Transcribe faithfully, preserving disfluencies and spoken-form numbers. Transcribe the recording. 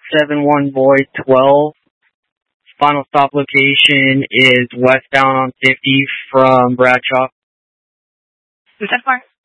seven one Void twelve. Final stop location is westbound on fifty from Bradshaw. ten four.